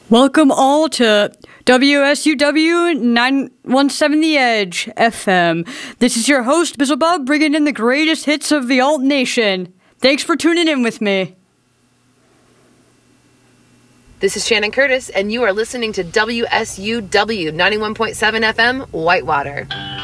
Welcome all to WSUW 917 The Edge FM. This is your host, Bizzlebob, bringing in the greatest hits of the alt nation. Thanks for tuning in with me. This is Shannon Curtis, and you are listening to WSUW 91.7 FM, Whitewater.